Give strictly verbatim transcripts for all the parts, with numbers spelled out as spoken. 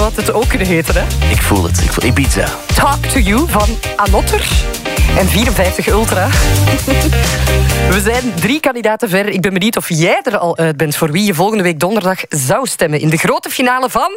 had het ook kunnen heten, hè? Ik voel het. Ik voel Ibiza. Talk to You van Anotter en vierenvijftig Ultra. We zijn drie kandidaten ver. Ik ben benieuwd of jij er al uit bent voor wie je volgende week donderdag zou stemmen in de grote finale van...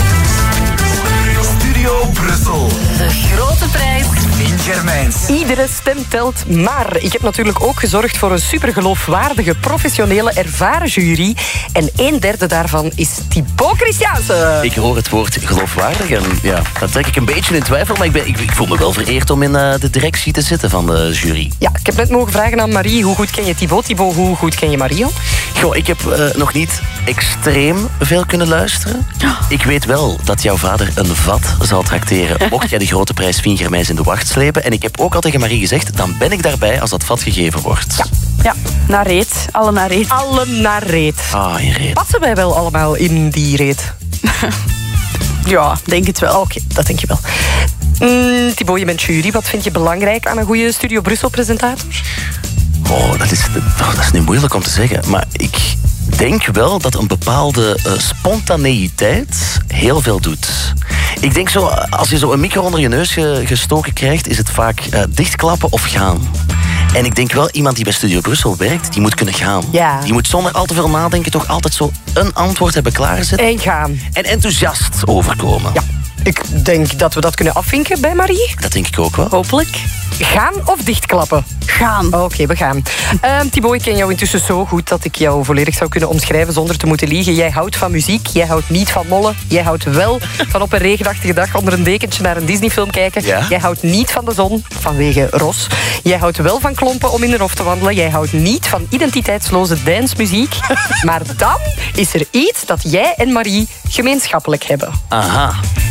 Studio Brussel. De grote prijs. Wien Germijns. Iedere stem telt, maar ik heb natuurlijk ook gezorgd voor een supergeloofwaardige, professionele, ervaren jury. En een derde daarvan is Thibaut Christiaanse. Ik hoor het woord geloofwaardig en ja, dat trek ik een beetje in twijfel. Maar ik, ben, ik, ik voel me wel vereerd om in uh, de directie te zitten van de jury. Ja, ik heb net mogen vragen aan Marie, hoe goed ken je Thibaut? Thibaut, hoe goed ken je Marie? Goh, ik heb uh, nog niet extreem veel kunnen luisteren. Ik weet wel dat jouw vader een vat zal trakteren mocht jij de grote prijs Wien Germijns in de wacht slepen. En ik heb ook al tegen Marie gezegd, dan ben ik daarbij als dat vat gegeven wordt. Ja, ja naar reet. Alle naar reet. Alle naar reet. Ah, in reet. Passen wij wel allemaal in die reet? Ja, denk het wel. Oké, okay, dat denk je wel. Mm, Thibaut, je bent jury. Wat vind je belangrijk aan een goede Studio Brussel-presentator? Oh, dat is, dat is nu moeilijk om te zeggen. Maar ik denk wel dat een bepaalde uh, spontaneïteit heel veel doet. Ik denk zo, als je zo een micro onder je neus ge, gestoken krijgt, is het vaak uh, dichtklappen of gaan. En ik denk wel, iemand die bij Studio Brussel werkt, die moet kunnen gaan. Ja. Die moet zonder al te veel nadenken toch altijd zo een antwoord hebben klaarzet. En gaan. En enthousiast overkomen. Ja. Ik denk dat we dat kunnen afvinken bij Marie. Dat denk ik ook wel. Hopelijk. Gaan of dichtklappen? Gaan. Oké, okay, we gaan. Uh, Thibaut, ik ken jou intussen zo goed dat ik jou volledig zou kunnen omschrijven zonder te moeten liegen. Jij houdt van muziek, jij houdt niet van mollen. Jij houdt wel van op een regenachtige dag onder een dekentje naar een Disneyfilm kijken. Ja? Jij houdt niet van de zon, vanwege Ros. Jij houdt wel van klompen om in de hof te wandelen. Jij houdt niet van identiteitsloze dancemuziek. Maar dan is er iets dat jij en Marie gemeenschappelijk hebben. Aha.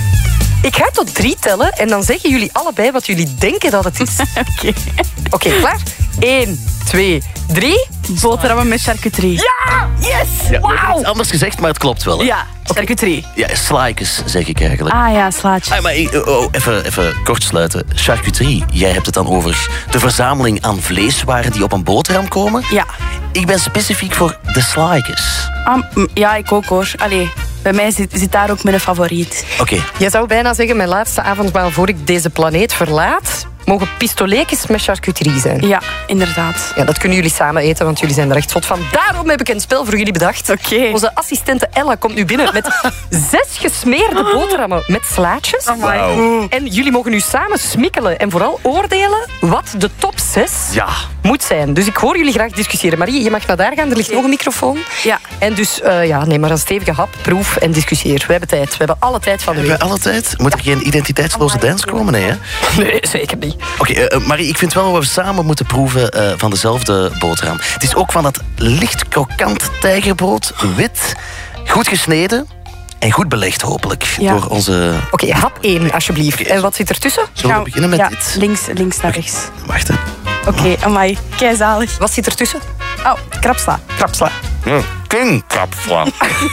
Ik ga tot drie tellen en dan zeggen jullie allebei wat jullie denken dat het is. Oké. Oké, okay, klaar? Eén, twee, drie. Boterhammen met charcuterie. Ja! Yes! Ja, we hebben Wauw! iets anders gezegd, maar het klopt wel. Hè? Ja, charcuterie. Ja, slaikes zeg ik eigenlijk. Ah ja, slaatje. Ah, maar oh, oh, even, even kort sluiten. Charcuterie, jij hebt het dan over de verzameling aan vleeswaren die op een boterham komen? Ja. Ik ben specifiek voor de slaikes. Ah, ja, ik ook hoor. Allee, bij mij zit, zit daar ook mijn favoriet. Oké. Okay. Je zou bijna zeggen, mijn laatste avondmaal voor ik deze planeet verlaat, mogen pistoletjes met charcuterie zijn. Ja, inderdaad. Ja, dat kunnen jullie samen eten, want jullie zijn er echt zot van. Daarom heb ik een spel voor jullie bedacht. Oké. Onze assistente Ella komt nu binnen met zes gesmeerde boterhammen met slaatjes. Wow. En jullie mogen nu samen smikkelen en vooral oordelen wat de top zes Ja. moet zijn. Dus ik hoor jullie graag discussiëren. Marie, je mag naar daar gaan. Er ligt nog een microfoon. Ja. En dus, uh, ja, neem maar een stevige hap, proef en discussieer. We hebben tijd. We hebben alle tijd van de week. Hebben we alle tijd? Moet er geen identiteitsloze dance komen? Nee, hè? Nee, zeker niet. Oké, okay, uh, Marie, ik vind wel dat we samen moeten proeven uh, van dezelfde boterham. Het is ook van dat licht krokant tijgerbrood, wit, goed gesneden en goed belegd hopelijk. Ja. Door onze... Oké, okay, hap één alsjeblieft. Okay, en wat zit ertussen? Zullen we Nou, beginnen met ja, dit? Links, links naar rechts. Wacht, hè. Oké, okay, amai, keizalig. Wat zit ertussen? Oh, krapsla. Krapsla. Ja, King krapsla.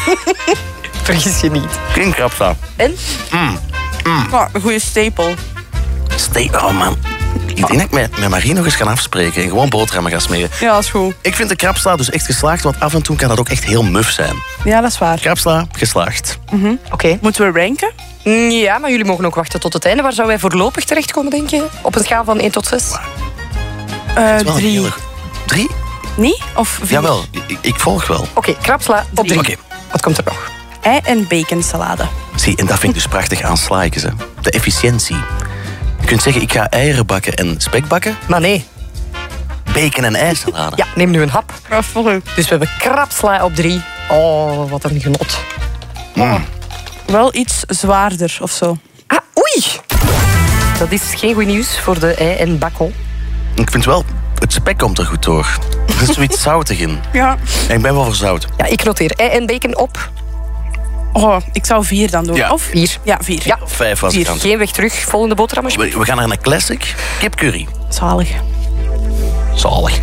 Vergis je niet. King krapsla. En? Mm. Mm. Oh, een goede stapel. Ste oh man. Ik denk dat ik met, met Marie nog eens gaan afspreken en gewoon boterhammen gaan smeren. Ja, dat is goed. Ik vind de krapsla dus echt geslaagd, want af en toe kan dat ook echt heel muf zijn. Ja, dat is waar. Krapsla, geslaagd. Mm-hmm. Oké. Okay. Moeten we ranken? Ja, maar jullie mogen ook wachten tot het einde. Waar zouden wij voorlopig terechtkomen, denk je? Op een schaal van één tot zes? Uh, drie. Hele... Drie? Niet? Of vier? Jawel, ik, ik volg wel. Oké, okay, krapsla op drie. Okay. Wat komt er nog? Ei en bacon salade. Zie, en dat vind ik dus prachtig aan slaikes, hè. De efficiëntie. Je kunt zeggen, ik ga eieren bakken en spek bakken. Maar nee. Bacon en eisalade. Ja, neem nu een hap. Ja, volg. Dus we hebben krapsla op drie. Oh, wat een genot. Mm. Oh. Wel iets zwaarder of zo. Ah, oei! Dat is geen goed nieuws voor de ei en bacon. Ik vind wel, het spek komt er goed door. Er is zoiets zoutig in. Ja. En ik ben wel voor zout. Ja, ik noteer ei en bacon op. Oh, ik zou vier dan doen. Ja. Of vier. Ja, vier. Ja. Vijf was ik aan. Geen weg terug. Volgende boterham alsjeblieft. We, we gaan naar een classic. Kipcurry. Zalig. Zalig.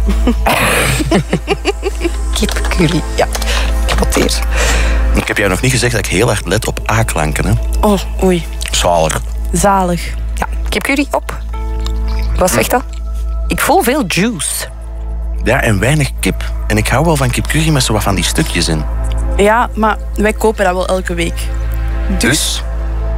Kipcurry. Ja, ik noteer. Ik heb jou nog niet gezegd dat ik heel hard let op A-klanken. Hè? Oh, oei. Zalig. Zalig. Ja, kipcurry op. Wat zegt dat? Ik voel veel juice. Ja, en weinig kip. En ik hou wel van kipcurry met zo wat van die stukjes in. Ja, maar wij kopen dat wel elke week. Dus?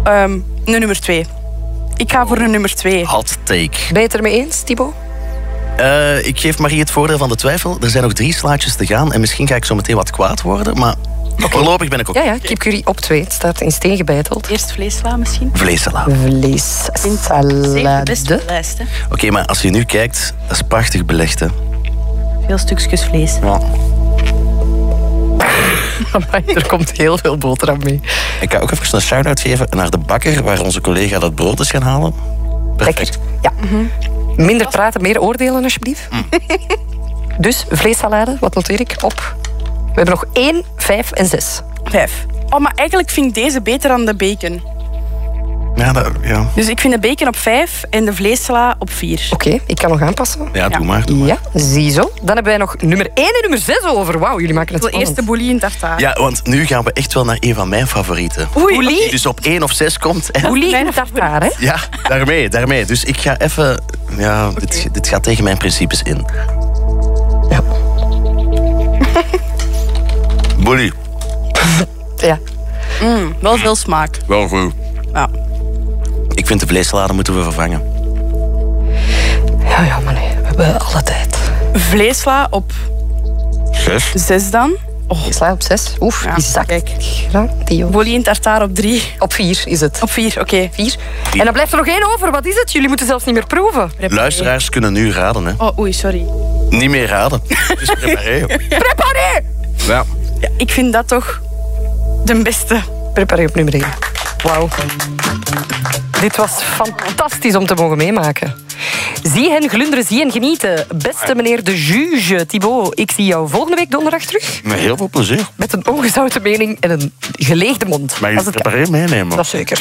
um, een nummer twee. Ik ga voor een nummer twee. Hot take. Ben je het ermee eens, Thibaut? Uh, ik geef Marie het voordeel van de twijfel. Er zijn nog drie slaatjes te gaan en misschien ga ik zo meteen wat kwaad worden, maar voorlopig ben ik ook... Ja, ja, kipcurry op twee. Het staat in steen gebeiteld. Eerst vleessla misschien. Vleessalade. Vleessalade. Zeker best de lijst, hè. Oké, okay, maar als je nu kijkt, dat is prachtig belegd, hè. Veel stukjes vlees. Ja. Amai, er komt heel veel boterham mee. Ik ga ook even een shout-out geven naar de bakker waar onze collega dat brood is gaan halen. Perfect. Lekker. Ja. Mm-hmm. Minder praten, meer oordelen, alsjeblieft. Mm. Dus, vleessalade, wat noteer ik? Op. We hebben nog één, vijf en zes. Vijf. Oh, maar eigenlijk vind ik deze beter dan de bacon. Ja, dat, ja. Dus ik vind de bacon op vijf en de vleessla op vier. Oké, okay, ik kan nog aanpassen. Ja, doe ja. maar. Doe maar. Ja, ziezo. Dan hebben wij nog nummer één en nummer zes over. Wauw, jullie maken het de spannend. eerste bouillie tartare. Ja, want nu gaan we echt wel naar een van mijn favorieten. Oei. Die dus op één of zes komt. En... Bouillie in tartare, hè? Ja, daarmee, daarmee. Dus ik ga even... Ja, okay. dit, dit gaat tegen mijn principes in. Ja. Bouillie. Ja. Mm, wel veel smaak. Wel goed. Ja. Ik vind de vleessalade moeten we vervangen. Ja, ja, maar nee. We hebben alle tijd. Vleesla op... Zes. Zes dan. Oh. Sla op zes. Oef, ja, die zakt. Kijk. Ja, die bouillie in tartare op drie. Op vier is het. Op vier, oké. Okay. Vier. En dan blijft er nog één over. Wat is het? Jullie moeten zelfs niet meer proeven. Preparé. Luisteraars kunnen nu raden, hè. Oh, oei, sorry. Niet meer raden. Dus preparé. Preparé! Ja. Ja, ik vind dat toch de beste. Preparé op nummer één. Wauw. Dit was fantastisch om te mogen meemaken. Zie hen glunderen, zie hen genieten. Beste meneer de juge, Thibaut, ik zie jou volgende week donderdag terug. Met heel veel plezier. Met een ongezouten mening en een geleegde mond. Maar je preparé meenemen. Dat zeker.